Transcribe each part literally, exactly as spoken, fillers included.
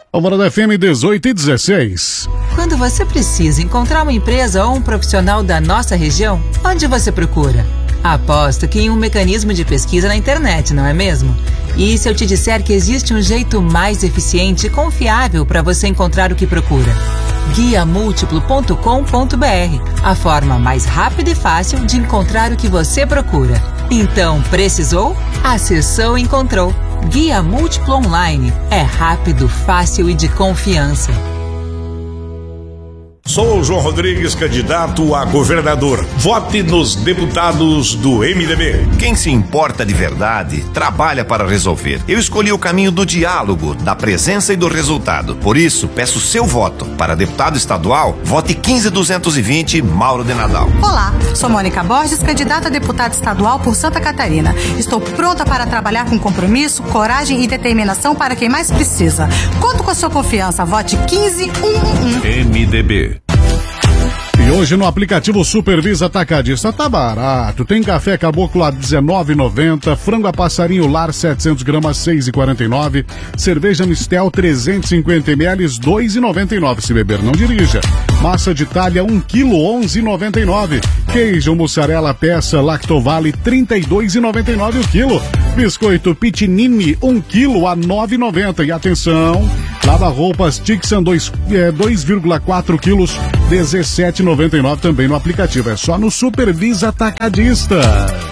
Alvorada F M dezoito e dezesseis. Quando você precisa encontrar uma empresa ou um profissional da nossa região, onde você procura? Aposto que em um mecanismo de pesquisa na internet, não é mesmo? E se eu te disser que existe um jeito mais eficiente e confiável para você encontrar o que procura? guia múltiplo ponto com ponto b r, a forma mais rápida e fácil de encontrar o que você procura. Então, precisou? Acessou e encontrou. Guia Múltiplo Online. É rápido, fácil e de confiança. Sou o João Rodrigues, candidato a governador. Vote nos deputados do M D B. Quem se importa de verdade, trabalha para resolver. Eu escolhi o caminho do diálogo, da presença e do resultado. Por isso, peço seu voto. Para deputado estadual, vote quinze duzentos e vinte, Mauro de Nadal. Olá, sou Mônica Borges, candidata a deputada estadual por Santa Catarina. Estou pronta para trabalhar com compromisso, coragem e determinação para quem mais precisa. Conto com a sua confiança. Vote quinze um um um. M D B. E hoje no aplicativo Supervisa Atacadista tá barato. Tem café caboclo a dezenove reais e noventa centavos, frango a passarinho lar setecentos gramas seis reais e quarenta e nove centavos, cerveja Mistel trezentos e cinquenta mililitros dois reais e noventa e nove centavos. Se beber, não dirija. Massa de talha um quilo onze reais e noventa e nove centavos. Queijo mussarela peça Lactovale trinta e dois reais e noventa e nove centavos o quilo. Biscoito Pitinini um quilo a nove reais e noventa centavos. E atenção, lava-roupas Tixan dois vírgula quatro quilos dezessete reais e noventa e nove centavos também no aplicativo. É só no Supervisa Atacadista.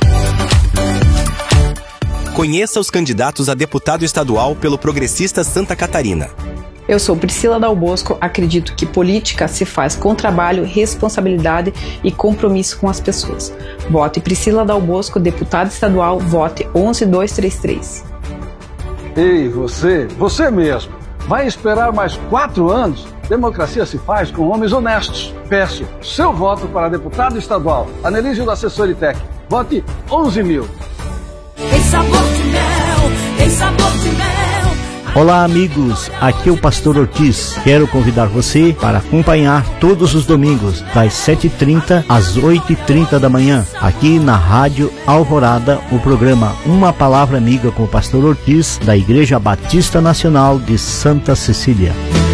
Conheça os candidatos a deputado estadual pelo Progressista Santa Catarina. Eu sou Priscila Dal Bosco, acredito que política se faz com trabalho, responsabilidade e compromisso com as pessoas. Vote Priscila Dal Bosco, deputada estadual, vote onze dois três três. Ei, você, você mesmo, vai esperar mais quatro anos? Democracia se faz com homens honestos. Peço seu voto para deputado estadual, Anelísio da Assessoritec. Vote onze mil. Tem sabor de mel, tem sabor de mel. Olá amigos, aqui é o Pastor Ortiz. Quero convidar você para acompanhar todos os domingos, das sete e trinta às oito e trinta da manhã, aqui na Rádio Alvorada, o programa Uma Palavra Amiga com o Pastor Ortiz, da Igreja Batista Nacional de Santa Cecília.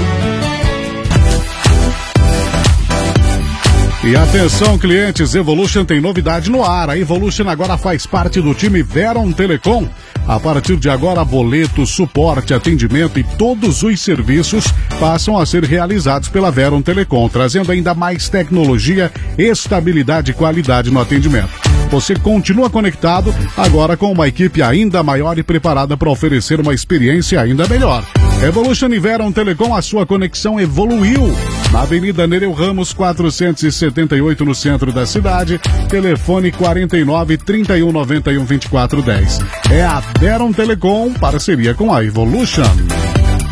E atenção clientes, Evolution tem novidade no ar. A Evolution agora faz parte do time Veron Telecom. A partir de agora, boleto, suporte, atendimento e todos os serviços passam a ser realizados pela Veron Telecom, trazendo ainda mais tecnologia, estabilidade e qualidade no atendimento. Você continua conectado, agora com uma equipe ainda maior e preparada para oferecer uma experiência ainda melhor. Evolution e Veron Telecom, a sua conexão evoluiu. Na Avenida Nereu Ramos, quatrocentos e setenta e oito, no centro da cidade. Telefone quarenta e nove, trinta e um, noventa e um, vinte e quatro, dez. É a Veron Telecom, parceria com a Evolution.